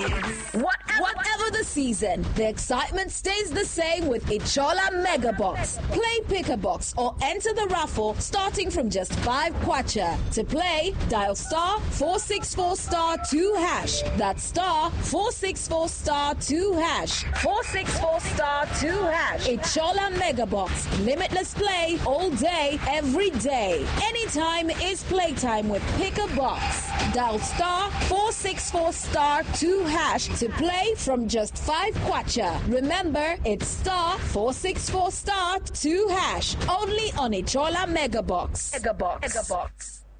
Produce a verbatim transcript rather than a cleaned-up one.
Whatever, whatever the season, the excitement stays the same with Ichola Mega Box. Play Pick a Box or enter the raffle starting from just five kwacha. To play, dial star four six four star two hash. That's star four six four star two hash. four six four star two hash. Ichola Mega Box. Limitless play all day, every day. Anytime is playtime with Pick a Box. Dial star four six four star two hash to play from just five kwacha. Remember, it's star four six four star two hash. Only on Ichola Mega Box. Mega Box. Mega Box.